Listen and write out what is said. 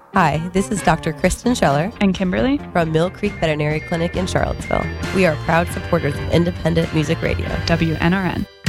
Hi, this is Dr. Kristen Scheller and Kimberly from Mill Creek Veterinary Clinic in Charlottesville. We are proud supporters of independent music radio. WNRN.